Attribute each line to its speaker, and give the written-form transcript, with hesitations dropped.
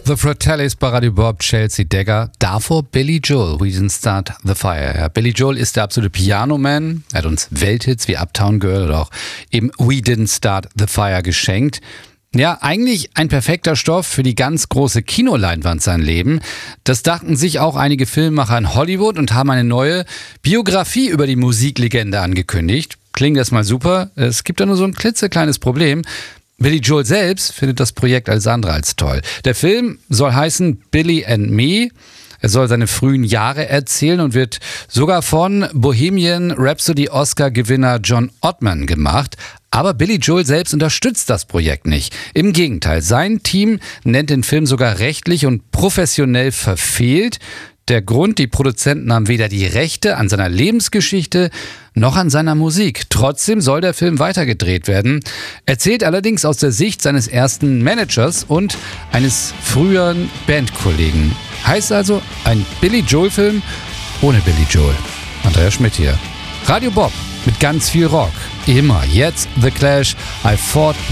Speaker 1: The Fratellis bei Radio Bob, Chelsea Dagger. Davor Billy Joel, We Didn't Start the Fire. Ja, Billy Joel ist der absolute Piano-Man. Er hat uns Welthits wie Uptown Girl oder auch eben We Didn't Start the Fire geschenkt. Ja, eigentlich ein perfekter Stoff für die ganz große Kinoleinwand sein Leben. Das dachten sich auch einige Filmemacher in Hollywood und haben eine neue Biografie über die Musiklegende angekündigt. Klingt erstmal super. Es gibt da nur so ein klitzekleines Problem. Billy Joel selbst findet das Projekt alles andere als toll. Der Film soll heißen Billy and Me. Er soll seine frühen Jahre erzählen und wird sogar von Bohemian Rhapsody Oscar-Gewinner John Ottman gemacht. Aber Billy Joel selbst unterstützt das Projekt nicht. Im Gegenteil, sein Team nennt den Film sogar rechtlich und professionell verfehlt. Der Grund, die Produzenten haben weder die Rechte an seiner Lebensgeschichte noch an seiner Musik. Trotzdem soll der Film weitergedreht werden. Erzählt allerdings aus der Sicht seines ersten Managers und eines früheren Bandkollegen. Heißt also ein Billy Joel-Film ohne Billy Joel. Andreas Schmidt hier. Radio Bob mit ganz viel Rock. Immer jetzt The Clash. I Fought